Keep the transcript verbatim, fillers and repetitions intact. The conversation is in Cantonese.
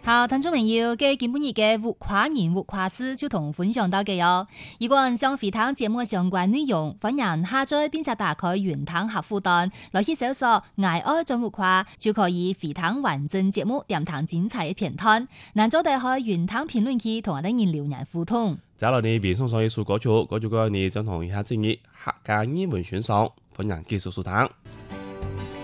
好，聽眾朋友，嘅今本日嘅活跨年活跨事就同分享到嘅哦。如果想回聽節目相關內容，歡迎下載並且打開雲聽客戶端，來去搜索愛愛進活跨，就可以回聽完整節目，點聽精彩嘅片段。難做地開雲聽評論區同我哋人留言互動。 接落嚟，變送上一首歌曲，歌曲嘅你將同以下建議客家語文選上，歡迎繼續收聽。